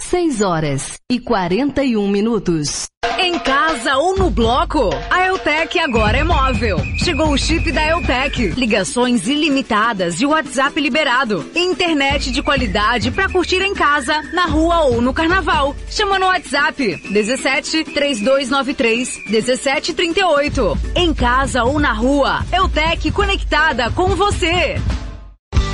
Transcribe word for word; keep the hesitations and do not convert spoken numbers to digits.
seis horas e quarenta e um minutos. Em casa ou no bloco, a Eltec agora é móvel. Chegou o chip da Eltec. Ligações ilimitadas e WhatsApp liberado. Internet de qualidade pra curtir em casa, na rua ou no carnaval. Chama no WhatsApp dezessete, trinta e dois noventa e três, dezessete trinta e oito. Em casa ou na rua, Eltec conectada com você.